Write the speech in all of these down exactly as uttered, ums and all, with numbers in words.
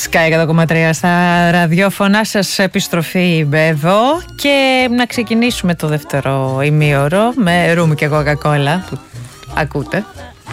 Sky εκατό κόμμα τρία στα ραδιόφωνα σας, επιστροφή εδώ και να ξεκινήσουμε το δεύτερο ημίωρο με ρούμι και κοκακόλα που ακούτε.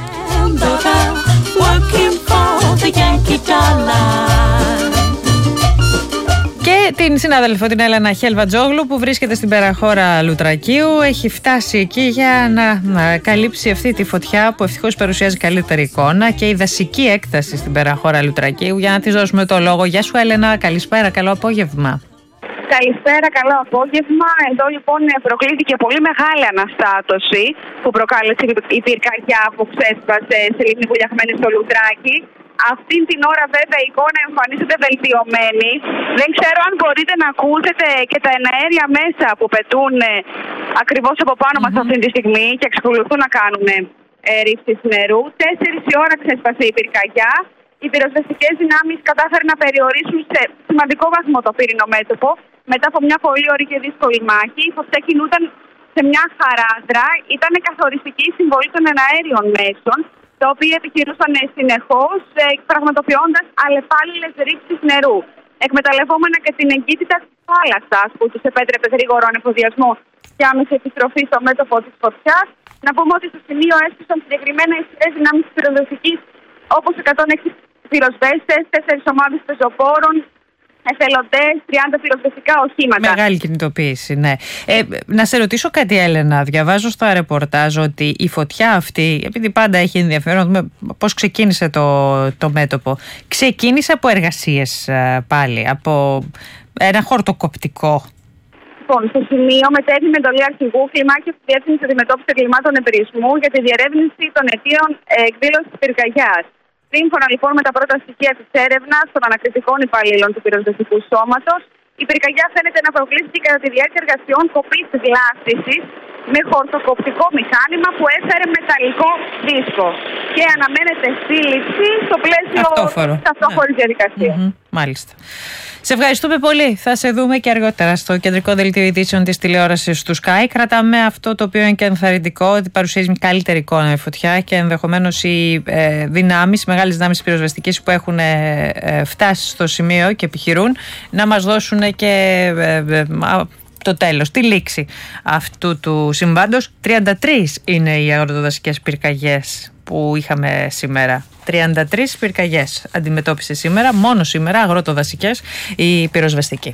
Και την συνάδελφο την Έλενα Χέλβατζόγλου που βρίσκεται στην περαχώρα Λουτρακίου. Έχει φτάσει εκεί για να, να καλύψει αυτή τη φωτιά που ευτυχώς παρουσιάζει καλύτερη εικόνα και η δασική έκταση στην περαχώρα Λουτρακίου. Για να της δώσουμε το λόγο. Γεια σου Έλενα, καλησπέρα, καλό απόγευμα. Καλησπέρα, καλό απόγευμα. Εδώ λοιπόν προκλήθηκε πολύ μεγάλη αναστάτωση που προκάλεσε η πυρκαγιά που ξέσπασε σε λίμνη Βουλιαγμένη στο Λουτράκι. Αυτήν την ώρα βέβαια η εικόνα εμφανίζεται βελτιωμένη. Δεν ξέρω αν μπορείτε να ακούσετε και τα εναέρια μέσα που πετούν ακριβώς από πάνω mm-hmm. μας αυτή τη στιγμή και εξακολουθούν να κάνουν ε, ρήψεις νερού. Τέσσερις η ώρα ξέσπασε η πυρκαγιά. Οι πυροσβεστικές δυνάμεις κατάφεραν να περιορίσουν σε σημαντικό βαθμό το πύρινο μέτωπο. Μετά από μια πολύ ωρή και δύσκολη μάχη, η φωτιά κινούταν σε μια χαράδρα. Ήταν καθοριστική η συμβολή των εναέριων μέσων, τα οποία επιχειρούσαν συνεχώς, πραγματοποιώντας αλλεπάλληλες ρήψεις νερού. Εκμεταλλευόμενα και την εγκύτητα της θάλασσας που τους επέτρεπε γρήγορο ανεφοδιασμό και άμεση επιστροφή στο μέτωπο της φωτιάς. Να πούμε ότι στο σημείο έσπισαν συγκεκριμένα ισχυρές δυνάμεις της πυροσβεστικής, όπως εκατόν έξι πυροσβέστες, τέσσερις ομάδες πεζοπόρων, εθελοντές, τριάντα πυροσβεστικά οχήματα. Μεγάλη κινητοποίηση, ναι. Ε, να σε ρωτήσω κάτι, Έλενα. Διαβάζω στα ρεπορτάζ ότι η φωτιά αυτή, επειδή πάντα έχει ενδιαφέρον να δούμε πώς ξεκίνησε το, το μέτωπο, ξεκίνησε από εργασίες πάλι, από ένα χορτοκοπτικό. Λοιπόν, στο σημείο μετέβη με εντολή αρχηγού κλιμάκιο τη Διεύθυνση Αντιμετώπιση Εγκλημάτων Επειρισμού για τη διερεύνηση των αιτίων εκδήλωσης της πυρκαγιάς. Σύμφωνα λοιπόν με τα πρώτα στοιχεία της έρευνας των ανακριτικών υπαλλήλων του πυροσβεστικού σώματος, η πυρκαγιά φαίνεται να προκλήθηκε κατά τη διάρκεια εργασιών κοπής γλάστησης με χορτοκοπτικό μηχάνημα που έφερε μεταλλικό δίσκο. Και αναμένεται σύλληψη στο πλαίσιο της αυτόφορης ναι. διαδικασίας. Mm-hmm. Μάλιστα. Σε ευχαριστούμε πολύ. Θα σε δούμε και αργότερα στο κεντρικό δελτίο ειδήσεων της τηλεόρασης του Sky. Κρατάμε αυτό το οποίο είναι και ενθαρρυντικό, ότι παρουσιάζει μια καλύτερη εικόνα η φωτιά και ενδεχομένως οι ε, δυνάμεις, οι μεγάλες δυνάμεις πυροσβεστικής που έχουν ε, ε, φτάσει στο σημείο και επιχειρούν να μας δώσουν και ε, ε, το τέλος, τη λήξη αυτού του συμβάντος. τριάντα τρεις είναι οι αγροτοδασικές πυρκαγιές που είχαμε σήμερα. τριάντα τρεις πυρκαγιές αντιμετώπισε σήμερα, μόνο σήμερα, αγροτοδασικές, η πυροσβεστική.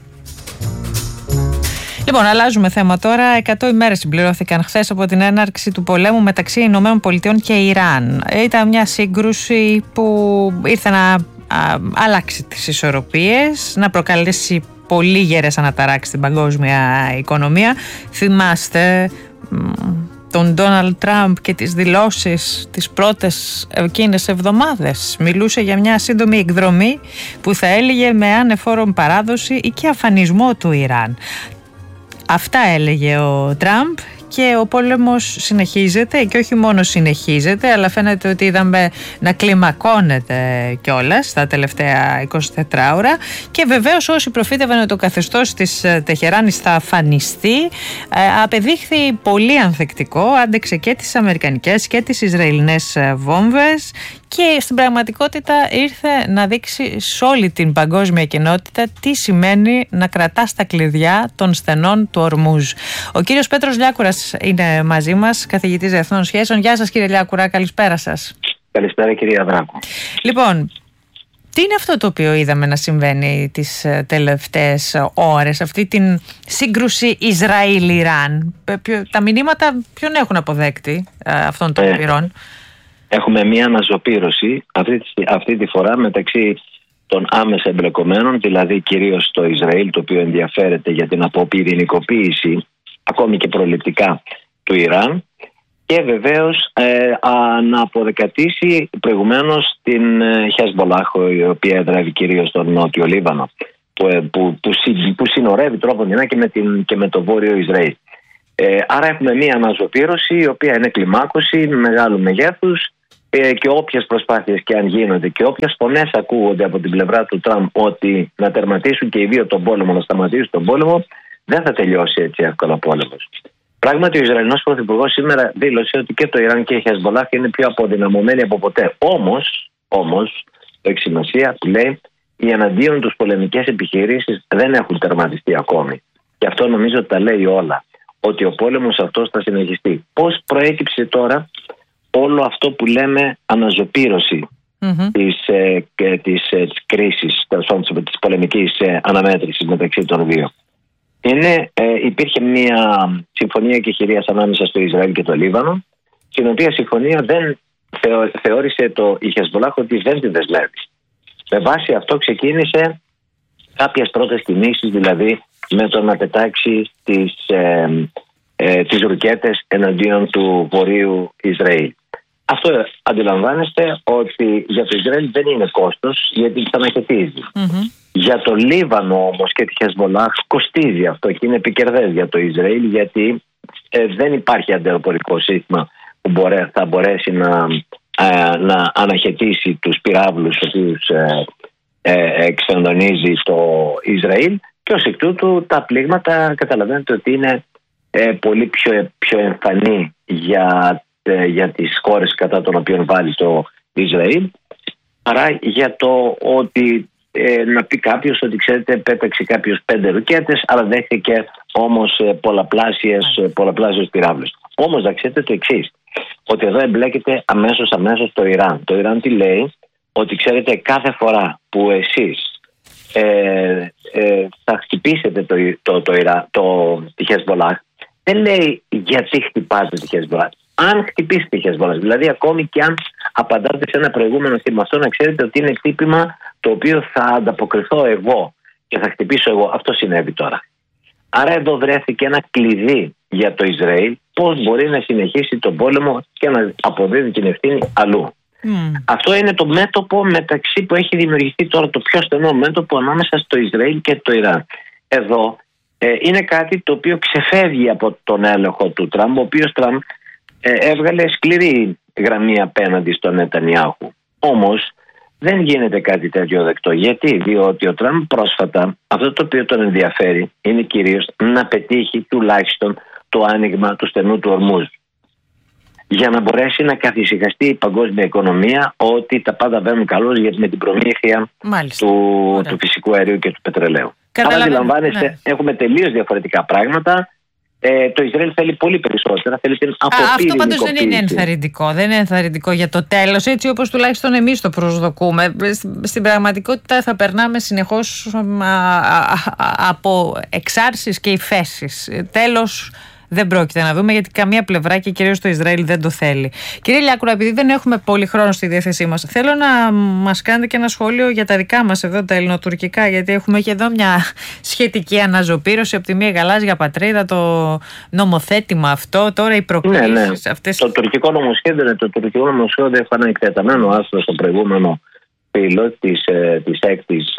Λοιπόν, αλλάζουμε θέμα τώρα. εκατό ημέρες συμπληρώθηκαν χθες από την έναρξη του πολέμου μεταξύ Ηνωμένων Πολιτειών και Ιράν. Ήταν μια σύγκρουση που ήρθε να α, αλλάξει τις ισορροπίες, να προκαλέσει πολύ γερές αναταράξεις στην παγκόσμια οικονομία. Θυμάστε τον Ντόναλντ Τραμπ και τις δηλώσεις τις πρώτες εκείνες εβδομάδες. Μιλούσε για μια σύντομη εκδρομή που θα έλεγε με ανεφόρον παράδοση ή και αφανισμό του Ιράν. Αυτά έλεγε ο Τραμπ και ο πόλεμος συνεχίζεται και όχι μόνο συνεχίζεται, αλλά φαίνεται ότι είδαμε να κλιμακώνεται κιόλας τα τελευταία είκοσι τέσσερις ώρα και βεβαίως όσοι προφήτευαν ότι το καθεστώς της Τεχεράνης θα αφανιστεί, απεδείχθη πολύ ανθεκτικό, άντεξε και τις αμερικανικές και τις ισραηλινές βόμβες και στην πραγματικότητα ήρθε να δείξει σε όλη την παγκόσμια κοινότητα τι σημαίνει να κρατά στα κλειδιά των στενών του Ορμούζ. Ο κύριος Πέτρος Λιάκουρας είναι μαζί μας, καθηγητής Διεθνών Σχέσεων. Γεια σας κύριε Λιάκουρα, καλησπέρα σας. Καλησπέρα κυρία Δράκου. Λοιπόν, τι είναι αυτό το οποίο είδαμε να συμβαίνει τις τελευταίες ώρες, αυτή την σύγκρουση Ισραήλ-Ιράν? Τα μηνύματα ποιον έχουν αποδέκτη αυτών των πυρών? Έχουμε μία αναζωπήρωση αυτή, αυτή τη φορά μεταξύ των άμεσα εμπλεκομένων, δηλαδή κυρίως το Ισραήλ, το οποίο ενδιαφέρεται για την αποπυρηνικοποίηση ακόμη και προληπτικά του Ιράν, και βεβαίως ε, να αποδεκατήσει προηγουμένως την Χεσμπολάχ, η οποία εδρεύει κυρίως στον Νότιο Λίβανο, που, που, που, που συνορεύει τρόπον και με, την, και με το Βόρειο Ισραήλ. Ε, άρα έχουμε μία αναζωπήρωση η οποία είναι κλιμάκωση μεγάλου μεγέθους, ε, και όποιες προσπάθειες και αν γίνονται και όποιες φωνές ακούγονται από την πλευρά του Τραμπ ότι να τερματίσουν και οι δύο τον πόλεμο, να σταματήσουν τον πόλεμο, δεν θα τελειώσει έτσι εύκολα ο πόλεμος. Πράγματι, ο Ισραηλινός Πρωθυπουργός σήμερα δήλωσε ότι και το Ιράν και η Χεσμπολάχ είναι πιο αποδυναμωμένοι από ποτέ. Όμως, όμως, το έχει σημασία που λέει, οι εναντίον τους πολεμικές επιχειρήσεις δεν έχουν τερματιστεί ακόμη. Και αυτό νομίζω ότι τα λέει όλα. Ότι ο πόλεμος αυτός θα συνεχιστεί. Πώς προέκυψε τώρα όλο αυτό που λέμε αναζωπήρωση mm-hmm. της, ε, της, ε, της κρίσης, της πολεμικής ε, αναμέτρησης μεταξύ των δύο. Είναι, ε, υπήρχε μια συμφωνία εκεχηρίας ανάμεσα στο Ισραήλ και το Λίβανο, στην οποία συμφωνία δεν θεω, θεώρησε το η Χεσμολάχ ότι δεν τη δεσμεύει. Με βάση αυτό ξεκίνησε κάποιες πρώτες κινήσεις, δηλαδή με το να πετάξει τις, ε, ε, τις ρουκέτες εναντίον του βορείου Ισραήλ. Αυτό αντιλαμβάνεστε ότι για το Ισραήλ δεν είναι κόστος, γιατί τις αναχαιτίζει. Mm-hmm. Για το Λίβανο όμως και τη Χεσμολάχ κοστίζει αυτό και είναι επικερδές για το Ισραήλ, γιατί ε, δεν υπάρχει ανταεροπορικό σύστημα που μπορέ, θα μπορέσει να, ε, να αναχαιτήσει τους πυράβλους τους οποίους ε, ε, εξεντονίζει το Ισραήλ, και ως εκ τούτου τα πλήγματα καταλαβαίνετε ότι είναι ε, πολύ πιο, πιο εμφανή για, ε, για τις χώρες κατά των οποίων βάλει το Ισραήλ, παρά για το ότι ε, να πει κάποιος ότι ξέρετε πέταξε κάποιος πέντε ρουκέτες αλλά δέχθηκε όμως ε, πολλαπλάσιες, ε, πολλαπλάσιες πυράβλες. Όμως να ξέρετε το εξής, ότι εδώ εμπλέκεται αμέσως αμέσως το Ιράν. Το Ιράν τι λέει? Ότι ξέρετε κάθε φορά που εσείς ε, ε, θα χτυπήσετε το, το, το, το, το, τη Χεσμολάχ, δεν λέει γιατί χτυπάτε τη Χεσμολάχ. Αν χτυπήσετε τη Χεσμολάχ, δηλαδή ακόμη και αν απαντάτε σε ένα προηγούμενο χτύπημα, αυτό να ξέρετε ότι είναι χτύπημα το οποίο θα ανταποκριθώ εγώ και θα χτυπήσω εγώ. Αυτό συνέβη τώρα. Άρα εδώ βρέθηκε ένα κλειδί για το Ισραήλ πώς μπορεί να συνεχίσει τον πόλεμο και να αποδίδει την ευθύνη αλλού. Mm. Αυτό είναι το μέτωπο μεταξύ που έχει δημιουργηθεί τώρα, το πιο στενό μέτωπο ανάμεσα στο Ισραήλ και το Ιράν. Εδώ ε, είναι κάτι το οποίο ξεφεύγει από τον έλεγχο του Τραμπ, ο οποίος Τραμπ ε, έβγαλε σκληρή γραμμή απέναντι στον Νετανιάχου. Όμως δεν γίνεται κάτι τέτοιο δεκτό. Γιατί? Διότι ο Τραμπ πρόσφατα αυτό το οποίο τον ενδιαφέρει είναι κυρίως να πετύχει τουλάχιστον το άνοιγμα του στενού του Ορμούζ, για να μπορέσει να καθησυχαστεί η παγκόσμια οικονομία ότι τα πάντα βαίνουν καλώς με την προμήθεια του, του φυσικού αερίου και του πετρελαίου. Αν αντιλαμβάνεστε, ναι. έχουμε τελείως διαφορετικά πράγματα. Ε, το Ισραήλ θέλει πολύ περισσότερα. Θέλει την αποπυρηνικοποίηση. Αυτό πάντως δεν είναι ενθαρρυντικό. Δεν είναι ενθαρρυντικό για το τέλος, έτσι όπως τουλάχιστον εμείς το προσδοκούμε. Στην πραγματικότητα θα περνάμε συνεχώς α, α, α, από εξάρσεις και υφέσεις. Τέλος δεν πρόκειται να δούμε, γιατί καμία πλευρά και κυρίως το Ισραήλ δεν το θέλει. Κύριε Λιάκουρα, επειδή δεν έχουμε πολύ χρόνο στη διάθεσή μας, θέλω να μας κάνετε και ένα σχόλιο για τα δικά μας εδώ τα ελληνοτουρκικά, γιατί έχουμε και εδώ μια σχετική αναζωπήρωση από τη μία γαλάζια πατρίδα, το νομοθέτημα αυτό, τώρα οι προκλήσεις ναι, ναι. αυτές. Το τουρκικό νομοσχέδιο είναι το τουρκικό νομοσχέδιο, έχω ένα εκτεταμένο άρθρο στο προηγούμενο φύλλο της, της έκτης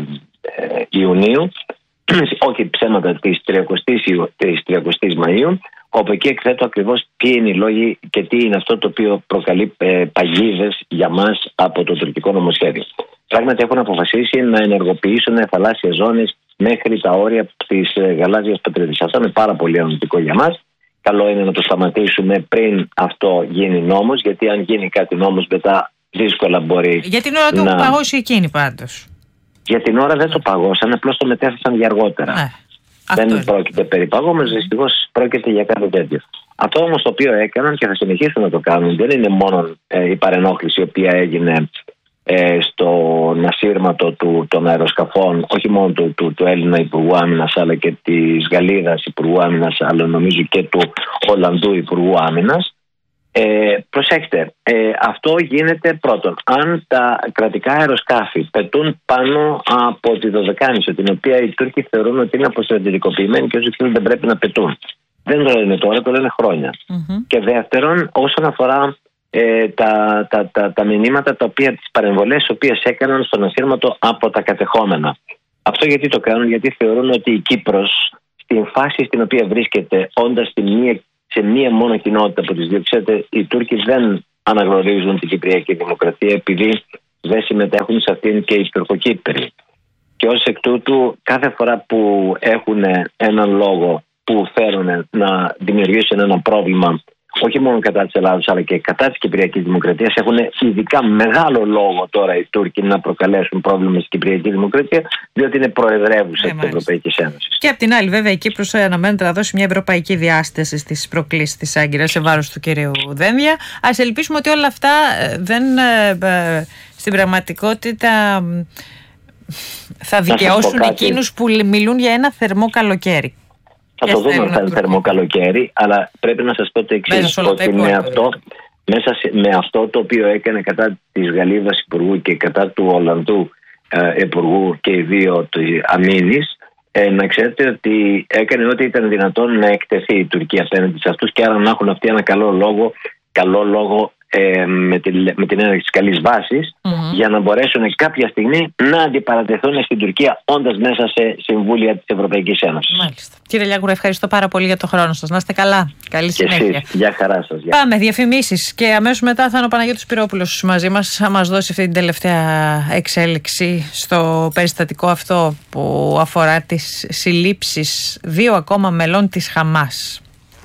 Ιουνίου. Όχι ψέματα, της τριαντοστής Μαΐου, όπου εκεί εκθέτω ακριβώς ποιοι είναι οι λόγοι και τι είναι αυτό το οποίο προκαλεί ε, παγίδες για μας από το τουρκικό νομοσχέδιο. Πράγματι έχουν αποφασίσει να ενεργοποιήσουν θαλάσσιες ζώνες μέχρι τα όρια της ε, γαλάζιας πατρίδας. Αυτό είναι πάρα πολύ αρνητικό για μας. Καλό είναι να το σταματήσουμε πριν αυτό γίνει νόμος, γιατί αν γίνει κάτι νόμος μετά δύσκολα μπορεί. Για την ώρα του να... παγώσει εκείνη πάντως. Για την ώρα δεν το παγώσαν, απλώς το μετέθεσαν για αργότερα. Ναι, δεν είναι. Πρόκειται περί παγώμενος, δυστυχώς πρόκειται για κάτι τέτοιο. Αυτό όμως το οποίο έκαναν και θα συνεχίσουν να το κάνουν, δεν είναι μόνο ε, η παρενόχληση η οποία έγινε ε, στον ασύρματο του, των αεροσκαφών, όχι μόνο του, του, του Έλληνα Υπουργού Άμυνας, αλλά και της Γαλλίδας Υπουργού Άμυνας, αλλά νομίζω και του Ολλανδού Υπουργού Άμυνας. Ε, προσέξτε, ε, αυτό γίνεται πρώτον αν τα κρατικά αεροσκάφη πετούν πάνω από τη Δωδεκάνησο, την οποία οι Τούρκοι θεωρούν ότι είναι αποστρατιωτικοποιημένοι και όσοι δεν πρέπει να πετούν. Δεν το λένε τώρα, το λένε χρόνια. Mm-hmm. Και δεύτερον, όσον αφορά ε, τα, τα, τα, τα μηνύματα, τα οποία, τις παρεμβολές τις οποίες έκαναν στον ασύρματο από τα κατεχόμενα. Αυτό γιατί το κάνουν? Γιατί θεωρούν ότι η Κύπρος στην φάση στην οποία βρίσκεται, όντας στην μία σε μία μόνο κοινότητα από τις δύο. Ξέρετε, οι Τούρκοι δεν αναγνωρίζουν την Κυπριακή Δημοκρατία επειδή δεν συμμετέχουν σε αυτήν και οι Τουρκοκύπροι. Και ως εκ τούτου, κάθε φορά που έχουν έναν λόγο που θέλουν να δημιουργήσουν ένα πρόβλημα όχι μόνο κατά της Ελλάδας αλλά και κατά της Κυπριακής Δημοκρατίας, έχουν ειδικά μεγάλο λόγο τώρα οι Τούρκοι να προκαλέσουν πρόβλημα στην Κυπριακή Δημοκρατία, διότι είναι προεδρεύουσα ναι, της Ευρωπαϊκής Ένωσης. Και απ' την άλλη, βέβαια, η Κύπρος αναμένεται να δώσει μια ευρωπαϊκή διάσταση στις προκλήσεις της Άγκυρας σε βάρος του κυρίου Δένδια. Ας ελπίσουμε ότι όλα αυτά δεν, στην πραγματικότητα, θα δικαιώσουν εκείνους που μιλούν για ένα θερμό καλοκαίρι. Θα το δούμε αν θα είναι θερμό καλοκαίρι, αλλά πρέπει να σας πω το εξής, ότι με αυτό, μέσα σε, με αυτό το οποίο έκανε κατά της Γαλλίδας Υπουργού και κατά του Ολλανδού ε, Υπουργού και οι δύο του αμήνης, ε, να ξέρετε ότι έκανε ό,τι ήταν δυνατόν να εκτεθεί η Τουρκία απέναντι σε αυτούς και άρα να έχουν αυτοί ένα καλό λόγο, καλό λόγο ε, με, τη, με την έναρξη της καλής βάσης, mm-hmm. για να μπορέσουν κάποια στιγμή να αντιπαρατεθούν στην Τουρκία, όντας μέσα σε συμβούλια της Ευρωπαϊκής Ένωσης. Μάλιστα. Κύριε Λιάκουρα, ευχαριστώ πάρα πολύ για το χρόνο σας. Να είστε καλά. Καλή συνέχεια. Και εσείς. Γεια χαρά σας. Γεια. Πάμε, διαφημίσεις και αμέσως μετά θα είναι ο Παναγιώτης Πυρόπουλος μαζί μας. Θα μας δώσει αυτή την τελευταία εξέλιξη στο περιστατικό αυτό που αφορά τις συλλήψεις δύο ακόμα μελών της Χαμάς.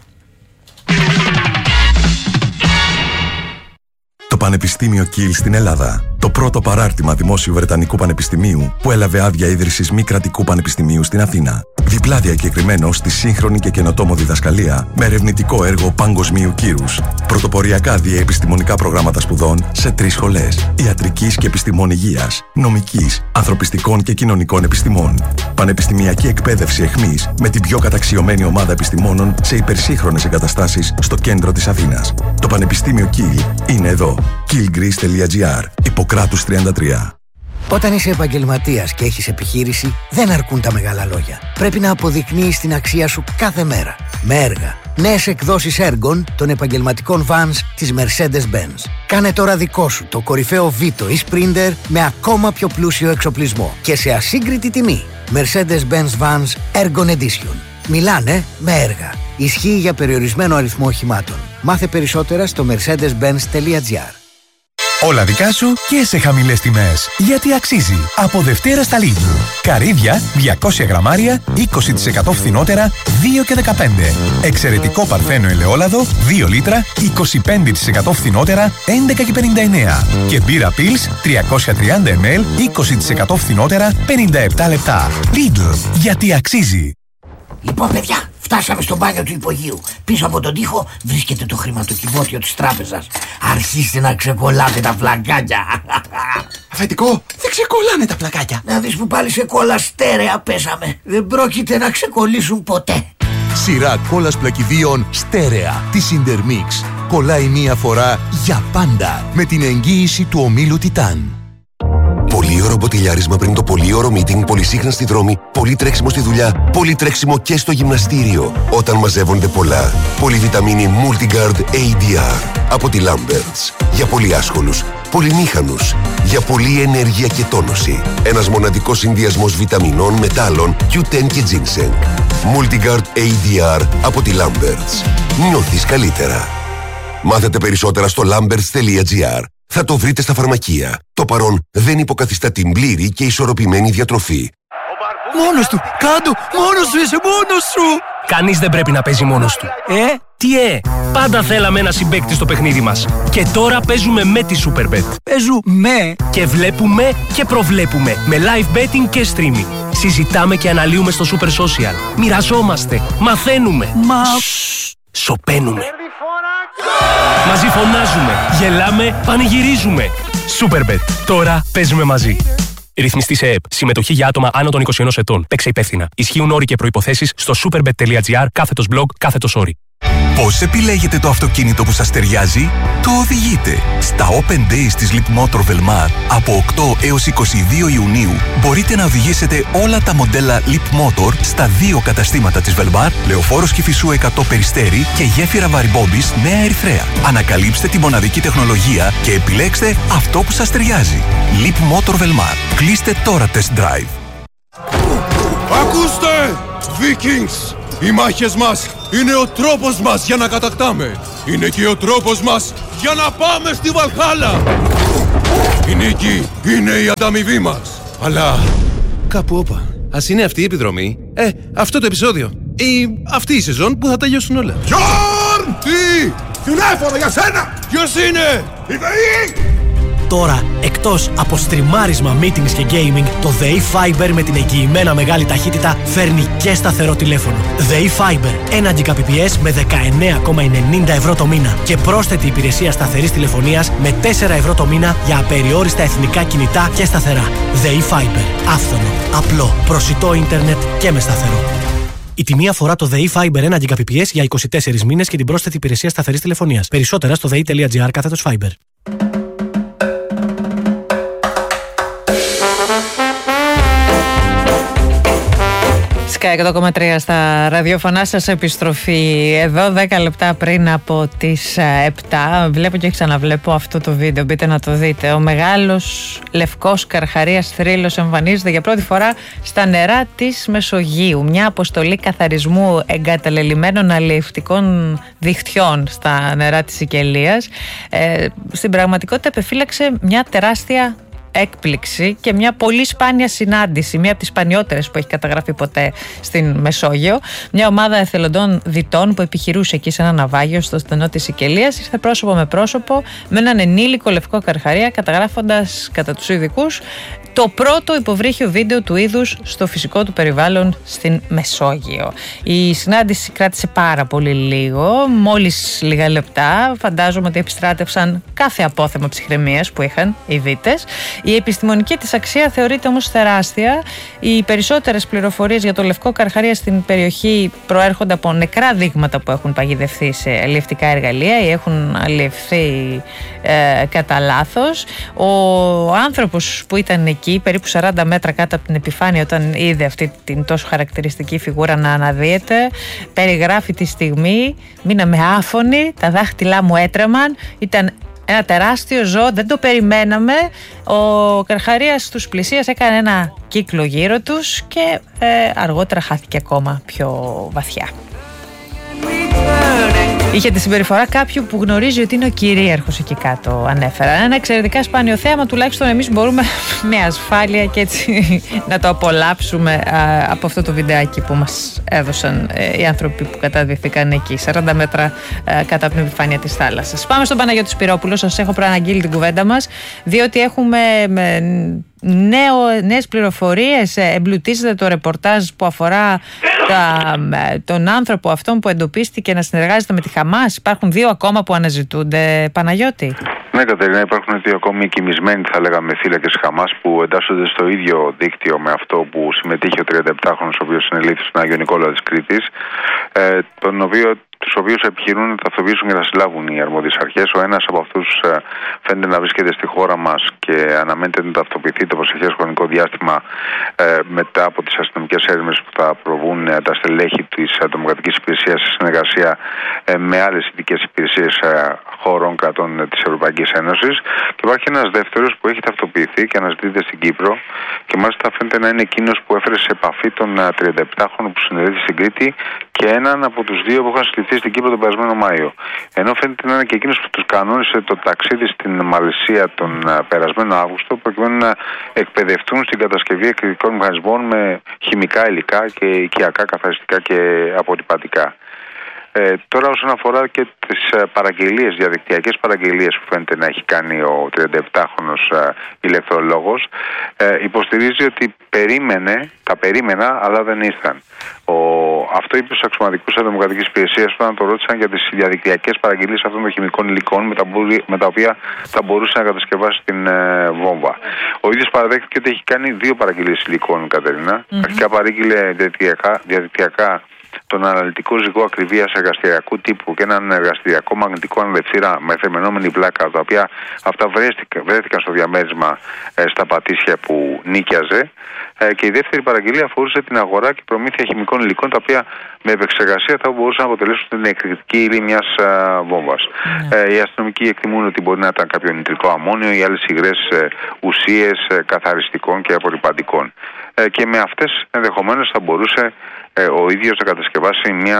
Το Πανεπιστήμιο Κιλ στην Ελλάδα. Το πρώτο παράρτημα δημόσιου Βρετανικού Πανεπιστημίου που έλαβε άδεια ίδρυσης μη κρατικού πανεπιστημίου στην Αθήνα. Διπλά διακεκριμένο στη σύγχρονη και καινοτόμο διδασκαλία με ερευνητικό έργο παγκοσμίου κύρους. Πρωτοποριακά διαεπιστημονικά προγράμματα σπουδών σε τρεις σχολές: ιατρικής και επιστημών υγείας, νομικής, ανθρωπιστικών και κοινωνικών επιστημών. Πανεπιστημιακή εκπαίδευση εχμής με την πιο καταξιωμένη ομάδα επιστημόνων σε υπερσύγχρονες εγκαταστάσεις στο κέντρο της Αθήνας. Το Πανεπιστήμιο Κιλ είναι εδώ. κιλ γκρις τελεία τζι άρ. Ιπποκράτους τριάντα τρία. Όταν είσαι επαγγελματίας και έχεις επιχείρηση, δεν αρκούν τα μεγάλα λόγια. Πρέπει να αποδεικνύεις την αξία σου κάθε μέρα. Με έργα. Νέες εκδόσεις έργων των επαγγελματικών vans της Mercedes-Benz. Κάνε τώρα δικό σου το κορυφαίο Vito ή Sprinter με ακόμα πιο πλούσιο εξοπλισμό και σε ασύγκριτη τιμή. Mercedes-Benz Vans Ergon Edition. Μιλάνε με έργα. Ισχύει για περιορισμένο αριθμό οχημάτων. Μάθε περισσότερα στο mercedes benz τελεία τζι άρ. Όλα δικά σου και σε χαμηλές τιμές. Γιατί αξίζει. Από Δευτέρα στα Lidl. Καρύδια διακόσια γραμμάρια, είκοσι τοις εκατό φθηνότερα, δύο και δεκαπέντε. Εξαιρετικό παρθένο ελαιόλαδο, δύο λίτρα, είκοσι πέντε τοις εκατό φθηνότερα, έντεκα και πενήντα εννέα. Και μπύρα Pils τριακόσια τριάντα μιλιλίτρα, είκοσι τοις εκατό φθηνότερα, πενήντα επτά λεπτά. Lidl. Γιατί αξίζει. Λοιπόν, παιδιά, φτάσαμε στο μπάνιο του υπογείου. Πίσω από τον τοίχο βρίσκεται το χρηματοκιβώτιο της τράπεζας. Αρχίστε να ξεκολλάτε τα πλακάκια. Αφεντικό, δεν ξεκολλάνε τα πλακάκια. Να δεις που πάλι σε κόλλα στέρεα πέσαμε. Δεν πρόκειται να ξεκολλήσουν ποτέ. Σειρά κόλλας πλακιδίων στέρεα της Intermix. Κολλάει μία φορά για πάντα με την εγγύηση του ομίλου Titan. Πολύωρο μποτιλιάρισμα πριν το πολύωρο meeting, πολυσύχναστη δρόμη, πολύ τρέξιμο στη δουλειά, πολύ τρέξιμο και στο γυμναστήριο. Όταν μαζεύονται πολλά. Πολυβιταμίνη Multigard έι ντι αρ από τη Lamberts. Για πολύ άσχολους, πολυμήχανους, για πολλή ενέργεια και τόνωση. Ένας μοναδικός συνδυασμός βιταμινών, μετάλλων, κιου τεν και ginseng. Multigard έι ντι αρ από τη Lamberts. Νιώθεις καλύτερα. Μάθετε περισσότερα στο lamberts τελεία τζι άρ. Θα το βρείτε στα φαρμακεία. Το παρόν δεν υποκαθιστά την πλήρη και ισορροπημένη διατροφή. Μόνος του! Κάντο! Μόνος σου είσαι! Μόνος σου! Κανείς δεν πρέπει να παίζει μόνος του. Ε? Τι ε! Πάντα θέλαμε ένα συμπαίκτη στο παιχνίδι μας. Και τώρα παίζουμε με τη Superbet. Παίζουμε! Και βλέπουμε και προβλέπουμε. Με live betting και streaming. Συζητάμε και αναλύουμε στο Super Social. Μοιραζόμαστε. Μαθαίνουμε. Μα... Σοπαίνουμε. Μαζί φωνάζουμε, γελάμε, πανηγυρίζουμε. Superbet. Τώρα παίζουμε μαζί. Ρυθμιστή σε ΕΕΠ. Συμμετοχή για άτομα άνω των είκοσι ενός ετών. Παίξε υπεύθυνα. Ισχύουν όροι και προϋποθέσεις στο superbet τελεία τζι άρ κάθετος blog κάθετος όροι. Πώς επιλέγετε το αυτοκίνητο που σας ταιριάζει? Το οδηγείτε. Στα Open Days της Leapmotor Velmar από οκτώ έως είκοσι δύο Ιουνίου μπορείτε να οδηγήσετε όλα τα μοντέλα Leapmotor στα δύο καταστήματα της Velmar, Λεωφόρος Κηφισού εκατό Περιστέρι και Γέφυρα Βαριμπόμπης Νέα Ερυθρέα. Ανακαλύψτε τη μοναδική τεχνολογία και επιλέξτε αυτό που σας ταιριάζει. Leapmotor Velmar. Κλείστε τώρα test drive. Ακούστε, Vikings! Οι μάχες μας είναι ο τρόπος μας για να κατακτάμε. Είναι και ο τρόπος μας για να πάμε στη Βαλχάλα. Η νίκη είναι η ανταμοιβή μας. Αλλά... Κάπου όπα. Ας είναι αυτή η επιδρομή. Ε, αυτό το επεισόδιο. Ή αυτή η σεζόν που θα τελειώσουν όλα. Γιόρν! Τι! Τηλέφωνο για σένα! Ποιος είναι? Η ΔΕΗ! Τώρα, εκτός από στριμάρισμα, meetings και gaming, το ΔΕΗ Fiber με την εγγυημένα μεγάλη ταχύτητα φέρνει και σταθερό τηλέφωνο. ΔΕΗ Fiber, ένα Gbps με δεκαεννέα κόμμα ενενήντα ευρώ το μήνα και πρόσθετη υπηρεσία σταθερής τηλεφωνίας με τέσσερα ευρώ το μήνα για απεριόριστα εθνικά κινητά και σταθερά. ΔΕΗ Fiber, άφθονο, απλό, προσιτό ίντερνετ και με σταθερό. Η τιμή αφορά το ΔΕΗ Fiber ένα Gbps για είκοσι τέσσερις μήνες και την πρόσθετη υπηρεσία σταθερής τηλεφωνίας. Περισσότερα στο δei.gr κάθετος Fiber. εκατό κόμμα τρία στα ραδιοφωνά σας, επιστροφή εδώ δέκα λεπτά πριν από τις επτά. Βλέπω και ξαναβλέπω αυτό το βίντεο, μπείτε να το δείτε. Ο μεγάλος λευκός καρχαρίας θρύλος εμφανίζεται για πρώτη φορά στα νερά της Μεσογείου. Μια αποστολή καθαρισμού εγκαταλελειμμένων αλλιευτικών δικτυών στα νερά της Σικελίας. Ε, στην πραγματικότητα επεφύλαξε μια τεράστια έκπληξη και μια πολύ σπάνια συνάντηση, μια από τις σπανιότερες που έχει καταγραφεί ποτέ στην Μεσόγειο. Μια ομάδα εθελοντών διτών που επιχειρούσε εκεί σε ένα ναυάγιο στο στενό της Σικελίας ήρθε πρόσωπο με πρόσωπο με έναν ενήλικο λευκό καρχαρία, καταγράφοντας κατά τους ειδικούς το πρώτο υποβρύχιο βίντεο του είδους στο φυσικό του περιβάλλον στην Μεσόγειο. Η συνάντηση κράτησε πάρα πολύ λίγο, μόλις λίγα λεπτά. Φαντάζομαι ότι επιστράτευσαν κάθε απόθεμα ψυχραιμίας που είχαν οι δίτες. Η επιστημονική της αξία θεωρείται όμως τεράστια. Οι περισσότερες πληροφορίες για το λευκό καρχαρία στην περιοχή προέρχονται από νεκρά δείγματα που έχουν παγιδευθεί σε αλλιευτικά εργαλεία ή έχουν αλλιευθεί ε, κατά λάθος. Ο άνθρωπος που ήταν εκεί, περίπου σαράντα μέτρα κάτω από την επιφάνεια, όταν είδε αυτή την τόσο χαρακτηριστική φιγούρα να αναδύεται, περιγράφει τη στιγμή: μείναμε άφωνοι, τα δάχτυλά μου έτρεμαν, ήταν ένα τεράστιο ζώο, δεν το περιμέναμε. Ο καρχαρίας τους πλησίασε, έκανε ένα κύκλο γύρω τους και ε, αργότερα χάθηκε ακόμα πιο βαθιά. Είχε τη συμπεριφορά κάποιου που γνωρίζει ότι είναι ο κυρίαρχος εκεί κάτω, ανέφερα. Ένα εξαιρετικά σπάνιο θέαμα, τουλάχιστον εμείς μπορούμε με ασφάλεια και έτσι να το απολαύσουμε α, από αυτό το βιντεάκι που μας έδωσαν ε, οι άνθρωποι που καταδυθήκαν εκεί, σαράντα μέτρα ε, κάτω από την επιφάνεια της θάλασσας. Πάμε στον Παναγιώτη Σπυρόπουλο, σας έχω προαναγγείλει την κουβέντα μας, διότι έχουμε με, νέο, νέες πληροφορίες, εμπλουτίζεται το ρεπορτάζ που αφορά τα, τον άνθρωπο αυτόν που εντοπίστηκε να συνεργάζεται με τη Χαμάς. Υπάρχουν δύο ακόμα που αναζητούνται, Παναγιώτη. Ναι, Κατερίνα, υπάρχουν δύο ακόμη κοιμισμένοι, θα λέγαμε, θύλακες Χαμάς που εντάσσονται στο ίδιο δίκτυο με αυτό που συμμετείχε ο τριανταεπτάχρονος, ο οποίος συνελήφθη στον Άγιο Νικόλαο της Κρήτης, ε, τον οποίο τους οποίους επιχειρούν να ταυτοποιήσουν και να συλλάβουν οι αρμόδιες αρχές. Ο ένας από αυτούς ε, φαίνεται να βρίσκεται στη χώρα μας και αναμένεται να ταυτοποιηθεί το προσεχές χρονικό διάστημα ε, μετά από τις αστυνομικές έρευνες που θα προβούν ε, τα στελέχη της Δημοκρατικής Υπηρεσίας σε συνεργασία ε, με άλλες ειδικές υπηρεσίες ε, χωρών κρατών ε, της Ευρωπαϊκής Ένωσης. Και υπάρχει ένας δεύτερος που έχει ταυτοποιηθεί και αναζητείται στην Κύπρο και μάλιστα φαίνεται να είναι εκείνος που έφερε σε επαφή τον τριανταεπτάχρονο που συνελήφθη στην Κρήτη και έναν από τους δύο που είχαν συλληφθεί στην Κύπρο τον περασμένο Μάιο. Ενώ φαίνεται να είναι και εκείνος που τους κανόνισε το ταξίδι στην Μαλαισία τον περασμένο Αύγουστο, προκειμένου να εκπαιδευτούν στην κατασκευή εκρηκτικών μηχανισμών με χημικά υλικά και οικιακά καθαριστικά και αποτυπατικά. Ε, τώρα όσον αφορά και τις παραγγελίες, διαδικτυακές παραγγελίες που φαίνεται να έχει κάνει ο τριανταεπτάχρονος ηλεκτρολόγος, ε, υποστηρίζει ότι περίμενε, τα περίμενα αλλά δεν ήρθαν. Ο, αυτό είπε στους αξιωματικούς της Δημοκρατικής Υπηρεσίας όταν το ρώτησαν για τις διαδικτυακές παραγγελίες αυτών των χημικών υλικών με τα, με τα οποία θα μπορούσε να κατασκευάσει την ε, βόμβα. Ο ίδιος παραδέχτηκε ότι έχει κάνει δύο παραγγελίες υλικών, Κατερίνα. Mm-hmm. Αρχικά παρήγγειλε διαδικτυακά, διαδικτυακά τον αναλυτικό ζυγό ακριβίας εργαστηριακού τύπου και έναν εργαστηριακό μαγνητικό ανδευτήρα με θερμαινόμενη πλάκα, τα οποία αυτά βρέθηκαν, βρέθηκαν στο διαμέρισμα ε, στα Πατήσια που νίκιαζε. Ε, και η δεύτερη παραγγελία αφορούσε την αγορά και προμήθεια χημικών υλικών, τα οποία με επεξεργασία θα μπορούσαν να αποτελέσουν την εκρηκτική ύλη μιας βόμβας. Mm. Ε, οι αστυνομικοί εκτιμούν ότι μπορεί να ήταν κάποιο νητρικό αμμόνιο ή άλλες υγρές ε, ουσίες ε, καθαριστικών και απορρυπαντικών. Ε, και με αυτές ενδεχομένως θα μπορούσε ε, ο ίδιος να κατασκευάσει μια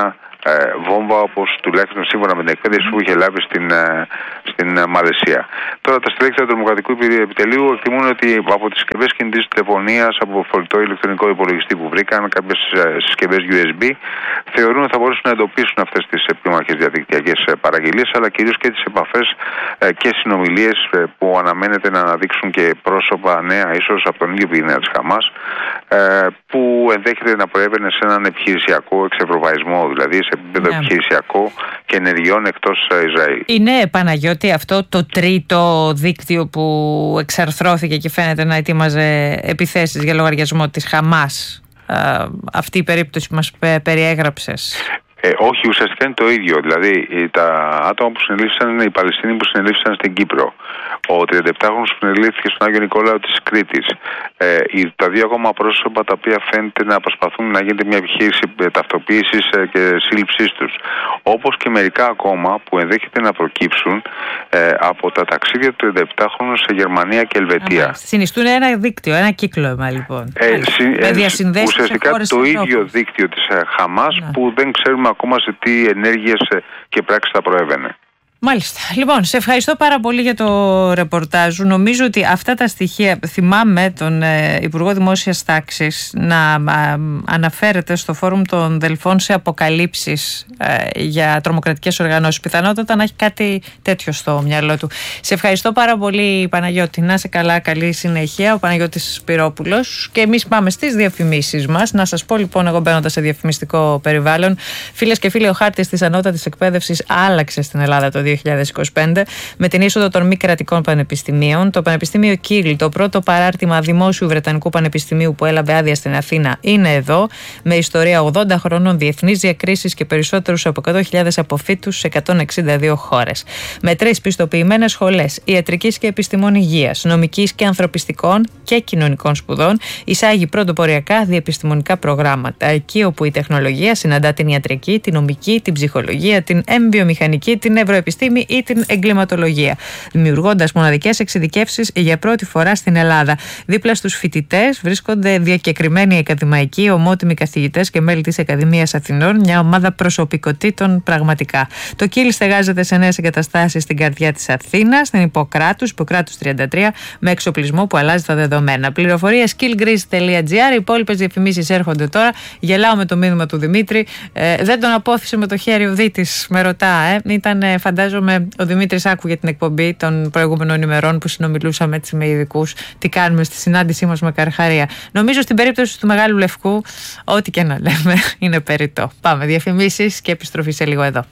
ε, βόμβα, όπως τουλάχιστον σύμφωνα με την εκπαίδευση που είχε λάβει στην, ε, στην ε, Μαλαισία. Τώρα τα στελέχη του τρομοκρατικού επιτελείου εκτιμούν ότι από τις συσκευές κινητής τηλεφωνίας, από φορητό ηλεκτρονικό υπολογιστή που βρήκαν, κάποιες ε, συσκευές γιου ες μπι, θεωρούν ότι θα μπορούσαν να εντοπίσουν αυτές τις επίμαχες διαδικτυακές παραγγελίες, αλλά κυρίως και τις επαφές ε, και συνομιλίες ε, που αναμένεται να αναδείξουν και πρόσωπα νέα, ίσως από τον ίδιο πυρήνα της Χαμάς, ε, που ενδέχεται να προέβαινε σε έναν επιχειρησιακό εξευρωπαϊσμό, δηλαδή σε επίπεδο yeah. επιχειρησιακό και ενεργειών εκτός Ισραήλ. Είναι, Παναγιώτη, αυτό το τρίτο δίκτυο που εξαρθρώθηκε και φαίνεται να ετοίμαζε επιθέσεις για λογαριασμό της Χαμάς, ε, αυτή η περίπτωση που μας περιέγραψες? Ε, όχι, ουσιαστικά είναι το ίδιο. Δηλαδή, τα άτομα που συνελήφθησαν είναι οι Παλαιστίνοι που συνελήφθησαν στην Κύπρο. Ο τριανταεπτάχρονος που συνελήφθηκε στον Άγιο Νικόλαο της Κρήτης. Ε, τα δύο ακόμα πρόσωπα τα οποία φαίνεται να προσπαθούν να γίνεται μια επιχείρηση ταυτοποίησης και σύλληψής τους. Όπως και μερικά ακόμα που ενδέχεται να προκύψουν ε, από τα ταξίδια του τριανταεπτάχρονου σε Γερμανία και Ελβετία. Άμα, συνιστούν ένα δίκτυο, ένα κύκλωμα λοιπόν. Ε, συ, ε, ουσιαστικά το ίδιο δίκτυο της Χαμάς να. που δεν ξέρουμε ακόμα σε τι ενέργειες και πράξεις θα προέβαινε. Μάλιστα. Λοιπόν, σε ευχαριστώ πάρα πολύ για το ρεπορτάζ. Νομίζω ότι αυτά τα στοιχεία, θυμάμαι τον ε, Υπουργό Δημόσιας Τάξης να α, αναφέρεται στο Φόρουμ των Δελφών σε αποκαλύψεις ε, για τρομοκρατικές οργανώσεις. Πιθανότατα να έχει κάτι τέτοιο στο μυαλό του. Σε ευχαριστώ πάρα πολύ, Παναγιώτη. Να είσαι καλά, καλή συνέχεια. Ο Παναγιώτης Σπυρόπουλος. Και εμείς πάμε στις διαφημίσεις μας. Να σας πω λοιπόν, εγώ μπαίνοντας σε διαφημιστικό περιβάλλον, φίλες και φίλοι, ο χάρτης της ανώτατης εκπαίδευσης άλλαξε στην Ελλάδα το δύο χιλιάδες είκοσι πέντε με την είσοδο των μη κρατικών πανεπιστημίων. Το Πανεπιστήμιο Κίλ, το πρώτο παράρτημα δημόσιου Βρετανικού Πανεπιστημίου που έλαβε άδεια στην Αθήνα, είναι εδώ, με ιστορία ογδόντα χρόνων, διεθνείς διακρίσεις και περισσότερους από εκατό χιλιάδες αποφύτους σε εκατόν εξήντα δύο χώρες. Με τρεις πιστοποιημένες σχολές ιατρικής και επιστημών υγείας, νομικής και ανθρωπιστικών και κοινωνικών σπουδών, εισάγει πρωτοποριακά διεπιστημονικά προγράμματα. Εκεί όπου η τεχνολογία συναντά την ιατρική, την νομική, την ψυχολογία, την εμβιομηχανική, την ευρωεπιστήμη ή την εγκληματολογία, δημιουργώντας μοναδικές εξειδικεύσεις για πρώτη φορά στην Ελλάδα. Δίπλα στους φοιτητές βρίσκονται διακεκριμένοι ακαδημαϊκοί, ομότιμοι καθηγητές και μέλη της Ακαδημίας Αθηνών, μια ομάδα προσωπικότητων πραγματικά. Το Κίλ στεγάζεται σε νέες εγκαταστάσεις στην καρδιά της Αθήνας, στην Ιπποκράτους, Ιπποκράτους τριάντα τρία, με εξοπλισμό που αλλάζει τα δεδομένα. Πληροφορίες skillgreece τελεία τζι άρ. Οι υπόλοιπες διαφημίσεις έρχονται τώρα. Γελάω με το μήνυμα του Δημήτρη. Ε, δεν τον απόθυσε με το χέρι ο Δίτης, με ρωτά. Ε. Ήταν, φαντάζομαι, ο Δημήτρης άκουγε την εκπομπή των προηγούμενων ημερών που συνομιλούσαμε έτσι με ειδικούς, τι κάνουμε στη συνάντησή μας με Καρχαρία. Νομίζω στην περίπτωση του Μεγάλου Λευκού, ό,τι και να λέμε είναι περιττό. Πάμε, διαφημίσεις και επιστροφή σε λίγο εδώ.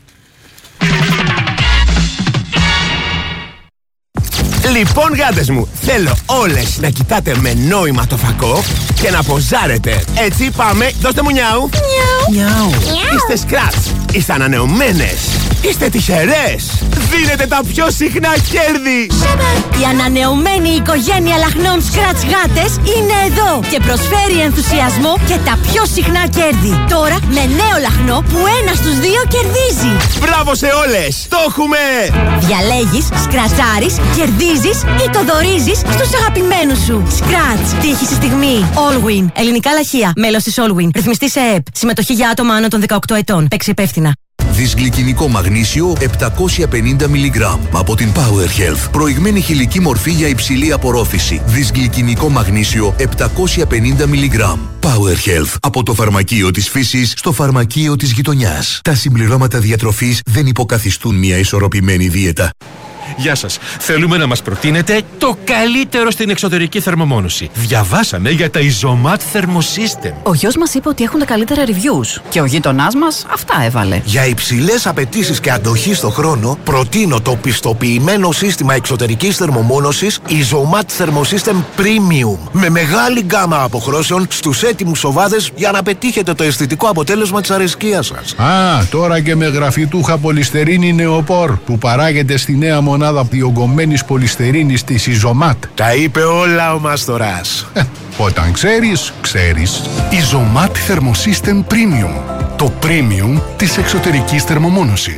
Λοιπόν, γάτες μου, θέλω όλες να κοιτάτε με νόημα το φακό και να ποζάρετε. Έτσι, πάμε, δώστε μου νιάου. Νιάου. Νιάου. Είστε σκράτς, είστε ανανεωμένες, είστε τυχερές. Δίνετε τα πιο συχνά κέρδη. Η ανανεωμένη οικογένεια λαχνών σκράτς γάτες είναι εδώ και προσφέρει ενθουσιασμό και τα πιο συχνά κέρδη. Τώρα με νέο λαχνό που ένα στους δύο κερδίζει. Μπράβο σε όλες, το έχουμε. Διαλέγεις, σκρατσάρεις, κερδίζεις ή το δωρίζεις στους αγαπημένους σου. Σκράτς, τύχη στη στιγμή. Allwin, ελληνικά λαχεία, μέλος της Allwin. Ρυθμιστή σε ΕΕΠ. Συμμετοχή για άτομα άνω των δεκαοκτώ ετών. Παίξει υπεύθυνα. Δυσγλυκινικό μαγνήσιο επτακόσια πενήντα μιλιγκράμμ από την Power Health. Προηγμένη χηλική μορφή για υψηλή απορρόφηση. Δυσγλυκινικό μαγνήσιο επτακόσια πενήντα μιλιγκράμμ. Power Health. Από το φαρμακείο της φύσης στο φαρμακείο της γειτονιάς. Τα συμπληρώματα διατροφής δεν υποκαθιστούν μια ισορροπημένη δίαιτα. Γεια σας. Θέλουμε να μας προτείνετε το καλύτερο στην εξωτερική θερμομόνωση. Διαβάσαμε για τα Isomat Thermosystem. Ο γιος μας είπε ότι έχουν τα καλύτερα reviews και ο γείτονάς μας αυτά έβαλε. Για υψηλές απαιτήσεις και αντοχή στο χρόνο, προτείνω το πιστοποιημένο σύστημα εξωτερικής θερμομόνωσης Isomat Thermosystem Premium. Με μεγάλη γκάμα αποχρώσεων στους έτοιμους οβάδες για να πετύχετε το αισθητικό αποτέλεσμα της αρεσκίας σας. Α, τώρα και με γραφιτούχα πολυστερίνη νεοπόρ που παράγεται στη νέα μονάδα διογκωμένης πολυστερίνης της Isomat. Τα είπε όλα ο Μάστορας. Ε, όταν ξέρεις, ξέρεις. Isomat Thermosystem Premium. Το premium της εξωτερικής θερμομόνωσης.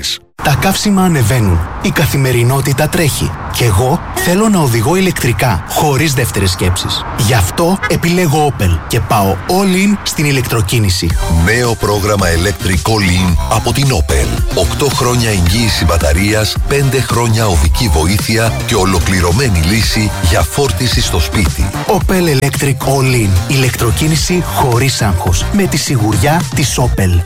Τα καύσιμα ανεβαίνουν, η καθημερινότητα τρέχει και εγώ θέλω να οδηγώ ηλεκτρικά, χωρίς δεύτερες σκέψεις. Γι' αυτό επιλέγω Opel και πάω all in στην ηλεκτροκίνηση. Νέο πρόγραμμα Electric All In από την Opel. οκτώ χρόνια εγγύηση μπαταρίας, πέντε χρόνια οδική βοήθεια και ολοκληρωμένη λύση για φόρτιση στο σπίτι. Opel Electric All In. Ηλεκτροκίνηση χωρίς άγχος. Με τη σιγουριά της Opel.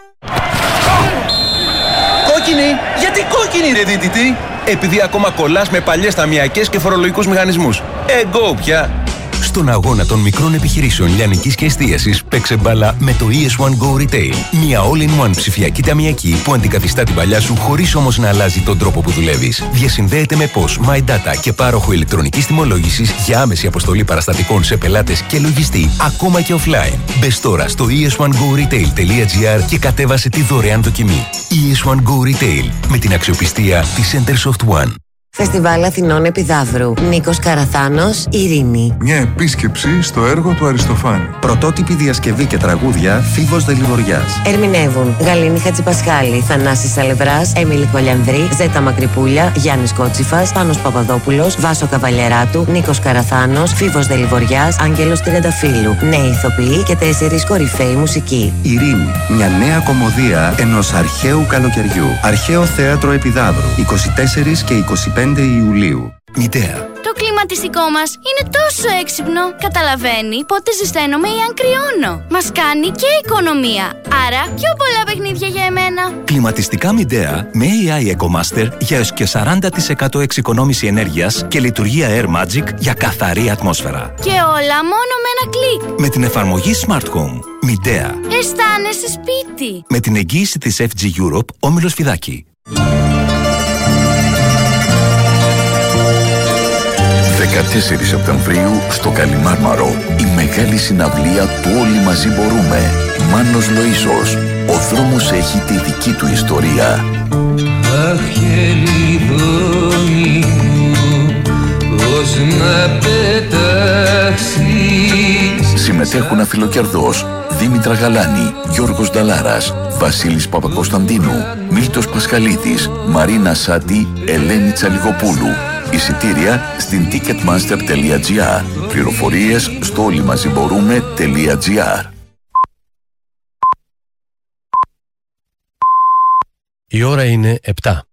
Κόκκινη! Γιατί κόκκινη ρε δίτητη? Επειδή ακόμα κολλάς με παλιές ταμιακές και φορολογικούς μηχανισμούς. Εγκό πια! Στον αγώνα των μικρών επιχειρήσεων λιανικής και εστίασης παίξε μπάλα με το ι ες one Go Retail. Μια all-in-one ψηφιακή ταμιακή που αντικαθιστά την παλιά σου χωρίς όμως να αλλάζει τον τρόπο που δουλεύεις. Διασυνδέεται με P O S, MyData και πάροχο ηλεκτρονικής τιμολόγησης για άμεση αποστολή παραστατικών σε πελάτες και λογιστή, ακόμα και offline. Μπες τώρα στο ι ες one go retail τελεία τζι άρ και κατέβασε τη δωρεάν δοκιμή. ι ες one Go Retail με την αξιοπιστία της Centersoft One. Φεστιβάλ Αθηνών Επιδαύρου. Νίκος Καραθάνος, Ειρήνη. Μια επίσκεψη στο έργο του Αριστοφάνη. Πρωτότυπη διασκευή και τραγούδια Φίβος Δελιβοριάς. Ερμηνεύουν Γαλήνη Χατζηπασχάλη, Θανάσης Σαλευράς, Έμιλη Κολιανδρή, Ζέτα Μακρυπούλια, Γιάννης Κότσιφας, Πάνος Παπαδόπουλος, Βάσο Καβαλιεράτου, Νίκος Καραθάνος, Φίβος Δελιβοριάς, Άγγελος Τριανταφύλου. Νέοι ηθοποιοί και τέσσερις κορυφαίοι μουσικοί. Ειρήνη. Μια νέα κομμωδία ενός αρχαίου καλοκαιριού. Αρχαίο Θέατρο Επιδαύρου. είκοσι τέσσερις και είκοσι πέντε Ιουλίου. Μητέα. Το κλιματιστικό μας είναι τόσο έξυπνο. Καταλαβαίνει πότε ζεσταίνομαι ή αν κρυώνω. Μας κάνει και οικονομία. Άρα πιο πολλά παιχνίδια για εμένα. Κλιματιστικά Μητέα με έι άι EcoMaster για έως και σαράντα τοις εκατό εξοικονόμηση ενέργειας και λειτουργία Air Magic για καθαρή ατμόσφαιρα. Και όλα μόνο με ένα κλικ. Με την εφαρμογή Smart Home. Μητέα. Αισθάνεσαι σπίτι. Με την εγγύηση της εφ τζι Europe, Όμιλος Φιδάκη. δεκατέσσερις Σεπτεμβρίου στο Καλιμάρμαρο η μεγάλη συναυλία του Όλοι Μαζί Μπορούμε. Μάνος Λοΐσος. Ο δρόμος έχει τη δική του ιστορία. Αχ, χελιδόνι μου, πώς να πετάξεις. Συμμετέχουν Αφιλοκερδός, Δήμητρα Γαλάνη, Γιώργος Νταλάρας, Βασίλης Παπακοσταντίνου, Μίλτος Πασχαλίδης, Μαρίνα Σάτι, Ελένη Τσαλιγοπούλου. Εισιτήρια στην ticketmaster τελεία τζι άρ. Πληροφορίες στο όλοιμαζιμπορούμε τελεία τζι άρ. Η ώρα είναι επτά.